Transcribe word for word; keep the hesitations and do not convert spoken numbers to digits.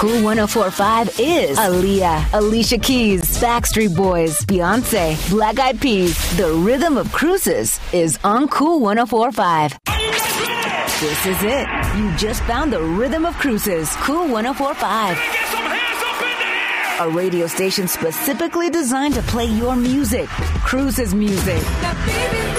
Cool one oh four point five is Aaliyah, Alicia Keys, Backstreet Boys, Beyonce, Black Eyed Peas. The rhythm of cruises is on Cool one oh four point five. This is it. You just found the rhythm of cruises. Cool one oh four point five. A radio station specifically designed to play your music. Cruises music. Now, baby,